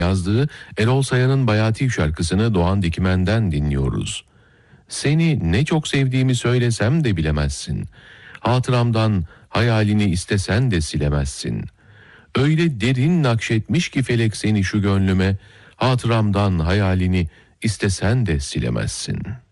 yazdığı Erol Sayan'ın Bayati şarkısını Doğan Dikmen'den dinliyoruz. Seni ne çok sevdiğimi söylesem de bilemezsin. Hatıramdan hayalini istesen de silemezsin. Öyle derin nakşetmiş ki felek seni şu gönlüme, hatıramdan hayalini istesen de silemezsin.''